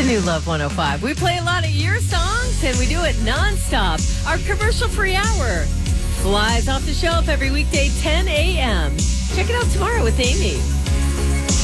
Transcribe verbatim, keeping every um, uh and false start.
to New Love one oh five. We play a lot of your songs and we do it nonstop. Our commercial-free hour flies off the shelf every weekday, ten a.m. Check it out tomorrow with Amy.